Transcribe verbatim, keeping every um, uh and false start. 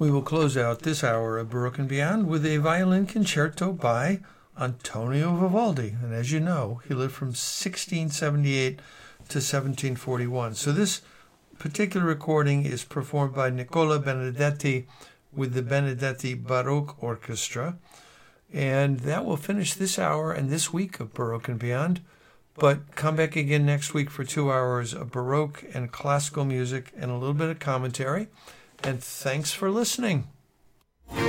We will close out this hour of Baroque and Beyond with a violin concerto by Antonio Vivaldi. And as you know, he lived from sixteen seventy-eight to seventeen forty-one. So this particular recording is performed by Nicola Benedetti with the Benedetti Baroque Orchestra. And that will finish this hour and this week of Baroque and Beyond. But come back again next week for two hours of Baroque and classical music and a little bit of commentary. And thanks for listening.